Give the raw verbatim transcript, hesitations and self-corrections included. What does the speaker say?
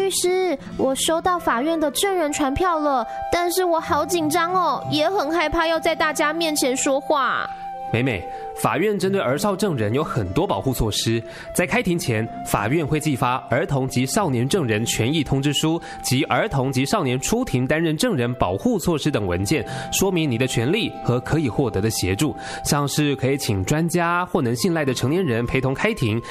律师，我收到法院的证人传票了，但是我好紧张哦，也很害怕要在大家面前说话。 美美，法院针对儿少证人有很多保护措施。在开庭前，法院会寄发儿童及少年证人权益通知书及儿童及少年出庭担任证人保护措施等文件，说明你的权利和可以获得的协助，像是可以请专家或能信赖的成年人陪同开庭，